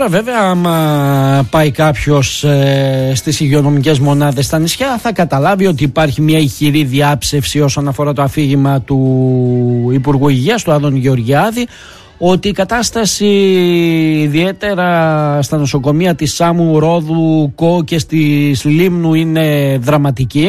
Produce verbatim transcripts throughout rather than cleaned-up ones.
Τώρα βέβαια άμα πάει κάποιος ε, στις υγειονομικές μονάδες στα νησιά θα καταλάβει ότι υπάρχει μια ηχηρή διάψευση όσον αφορά το αφήγημα του Υπουργού Υγείας, του Άδωνη Γεωργιάδη, ότι η κατάσταση ιδιαίτερα στα νοσοκομεία της Σάμου, Ρόδου, Κο και της Λίμνου είναι δραματική.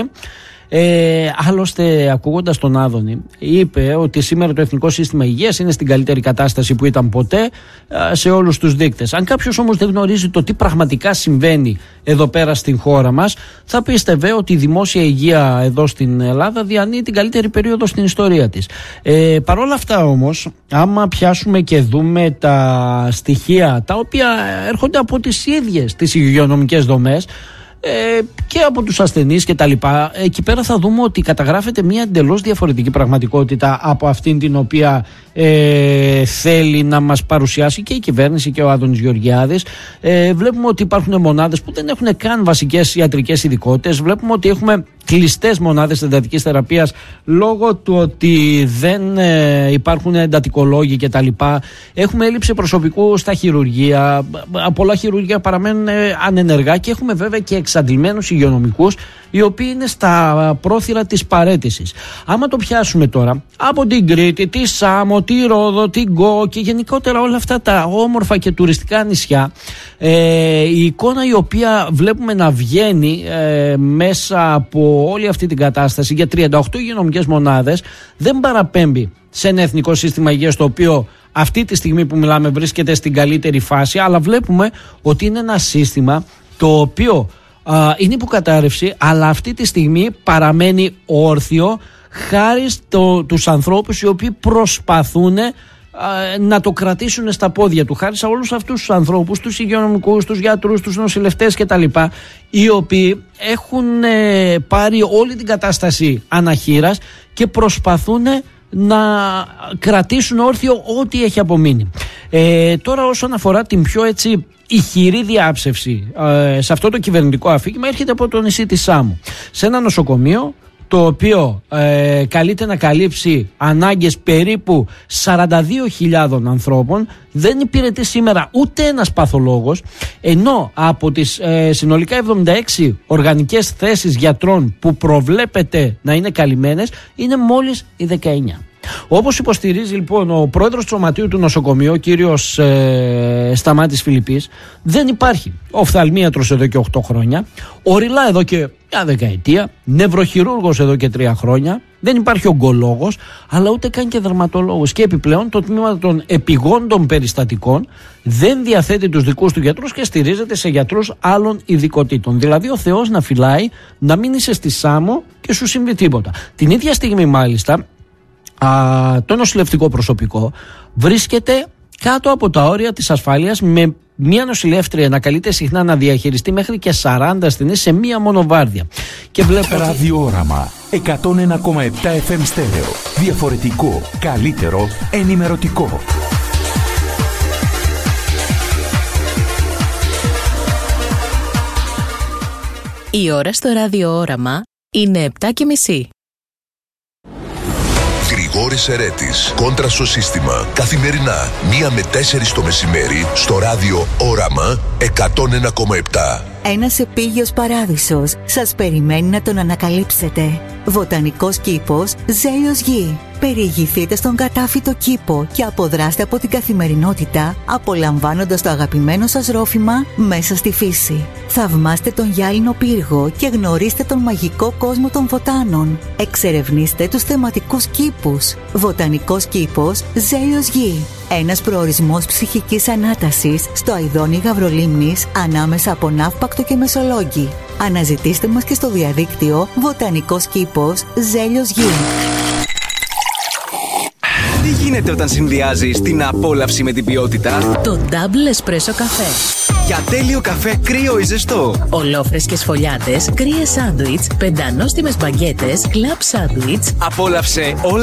Ε, άλλωστε, ακούγοντας τον Άδωνη, είπε ότι σήμερα το Εθνικό Σύστημα Υγείας είναι στην καλύτερη κατάσταση που ήταν ποτέ σε όλους τους δείκτες. Αν κάποιος όμως δεν γνωρίζει το τι πραγματικά συμβαίνει εδώ πέρα στην χώρα μας, θα πίστευε ότι η δημόσια υγεία εδώ στην Ελλάδα διανύει την καλύτερη περίοδο στην ιστορία της. Ε, Παρ' όλα αυτά όμως, άμα πιάσουμε και δούμε τα στοιχεία τα οποία έρχονται από τις ίδιες τις υγειονομικές δομές, Ε, και από τους ασθενείς και τα λοιπά, εκεί πέρα θα δούμε ότι καταγράφεται μια εντελώς διαφορετική πραγματικότητα από αυτήν την οποία ε, θέλει να μας παρουσιάσει και η κυβέρνηση και ο Άδωνης Γεωργιάδης. Ε, βλέπουμε ότι υπάρχουν μονάδες που δεν έχουν καν βασικές ιατρικές ειδικότητες. Βλέπουμε ότι έχουμε κλειστές μονάδες εντατικής θεραπείας λόγω του ότι δεν ε, υπάρχουν εντατικολόγοι και τα λοιπά. Έχουμε έλλειψη προσωπικού στα χειρουργεία. Πολλά χειρουργεία παραμένουν ε, ανενεργά και έχουμε βέβαια και εξαντλημένους υγειονομικούς οι οποίοι είναι στα πρόθυρα της παραίτησης. Άμα το πιάσουμε τώρα από την Κρήτη, τη Σάμο, τη Ρόδο, την Γκο και γενικότερα όλα αυτά τα όμορφα και τουριστικά νησιά, ε, η εικόνα η οποία βλέπουμε να βγαίνει ε, μέσα από όλη αυτή την κατάσταση για τριάντα οκτώ υγειονομικές μονάδες δεν παραπέμπει σε ένα εθνικό σύστημα υγείας το οποίο αυτή τη στιγμή που μιλάμε βρίσκεται στην καλύτερη φάση, αλλά βλέπουμε ότι είναι ένα σύστημα το οποίο Uh, είναι υποκατάρρευση, αλλά αυτή τη στιγμή παραμένει όρθιο χάρη στο, τους ανθρώπους οι οποίοι προσπαθούν uh, να το κρατήσουν στα πόδια του, χάρη σε όλους αυτούς τους ανθρώπους, τους υγειονομικούς, τους γιατρούς, τους νοσηλευτές κτλ, οι οποίοι έχουν uh, πάρει όλη την κατάσταση αναχείρας και προσπαθούν να κρατήσουν όρθιο ό,τι έχει απομείνει. Ε, τώρα όσον αφορά την πιο έτσι ηχηρή διάψευση ε, σε αυτό το κυβερνητικό αφήγημα, έρχεται από το νησί της Σάμου, σε ένα νοσοκομείο το οποίο ε, καλείται να καλύψει ανάγκες περίπου σαράντα δύο χιλιάδες ανθρώπων. Δεν υπηρετεί σήμερα ούτε ένας παθολόγος, ενώ από τις ε, συνολικά εβδομήντα έξι οργανικές θέσεις γιατρών που προβλέπεται να είναι καλυμμένες, είναι μόλις οι δεκαεννιά. Όπως υποστηρίζει λοιπόν ο πρόεδρος του σωματείου του νοσοκομείου, ο κύριος ε, Σταμάτης Φιλιππής, δεν υπάρχει οφθαλμίατρος εδώ και οκτώ χρόνια, οριλά εδώ και μια δεκαετία, νευροχειρούργος εδώ και τρία χρόνια, δεν υπάρχει ογκολόγος, αλλά ούτε καν και δερματολόγος. Και επιπλέον το τμήμα των επιγόντων περιστατικών δεν διαθέτει τους δικούς του γιατρούς και στηρίζεται σε γιατρούς άλλων ειδικοτήτων. Δηλαδή ο Θεός να φυλάει να μην είσαι στη Σάμο και σου συμβεί τίποτα. Την ίδια στιγμή μάλιστα Α, το νοσηλευτικό προσωπικό βρίσκεται κάτω από τα όρια της ασφάλειας, με μία νοσηλεύτρια να καλείται συχνά να διαχειριστεί μέχρι και σαράντα ασθενείς σε μία μόνο βάρδια. Και βλέπω Ραδιόραμα εκατόν ένα κόμμα επτά εφ εμ στέρεο. Διαφορετικό, καλύτερο, ενημερωτικό. Η ώρα στο ραδιόραμα είναι επτά και μισή. Γρηγόρης Ερέτης, κόντρα στο σύστημα. Καθημερινά, μία με τέσσερις το μεσημέρι, στο ράδιο Όραμα εκατόν ένα κόμμα επτά. Ένας επίγειος παράδεισος σας περιμένει να τον ανακαλύψετε. Βοτανικός κήπος Ζέλιος Γη. Περιηγηθείτε στον κατάφυτο κήπο και αποδράστε από την καθημερινότητα, απολαμβάνοντας το αγαπημένο σας ρόφημα μέσα στη φύση. Θαυμάστε τον γυάλινο πύργο και γνωρίστε τον μαγικό κόσμο των βοτάνων. Εξερευνήστε τους θεματικούς κήπους. Βοτανικός κήπος Ζέλιος Γη. Ένας προορισμός ψυχικής ανάτασης στο αηδόνι Γαβρολίμνης, ανάμεσα από Ναύπακτο και Μεσολόγγι. Αναζητήστε μας και στο διαδίκτυο Βοτανικός κήπος Ζέλιος Γη. Τι γίνεται όταν συνδυάζεις την απόλαυση με την ποιότητα? Το Double Espresso καφέ. Για τέλειο καφέ κρύο ή ζεστό. Ολόφρεσκες φωλιάτες, κρύες σάντουιτς, πεντανόστιμες μπαγκέτες, κλαμπ σάντουιτς. Απόλαυσε όλα